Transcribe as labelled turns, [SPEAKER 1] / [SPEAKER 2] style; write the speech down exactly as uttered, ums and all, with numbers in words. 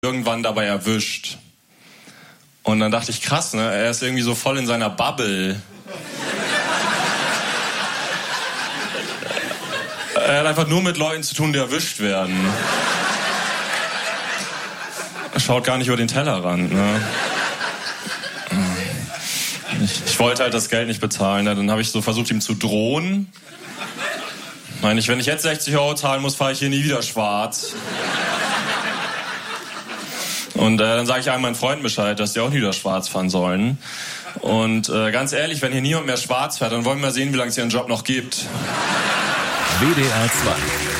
[SPEAKER 1] irgendwann dabei erwischt. Und dann dachte ich, krass, ne? Er ist irgendwie so voll in seiner Bubble. Er hat einfach nur mit Leuten zu tun, die erwischt werden. Er schaut gar nicht über den Tellerrand, ne? Ich, ich wollte halt das Geld nicht bezahlen, ne? Dann habe ich so versucht, ihm zu drohen. Meine ich, wenn ich jetzt sechzig Euro zahlen muss, fahre ich hier nie wieder schwarz. Und äh, dann sage ich allen meinen Freunden Bescheid, dass die auch nie wieder schwarz fahren sollen. Und äh, ganz ehrlich, wenn hier niemand mehr schwarz fährt, dann wollen wir sehen, wie lange es ihren Job noch gibt.
[SPEAKER 2] W D R zwei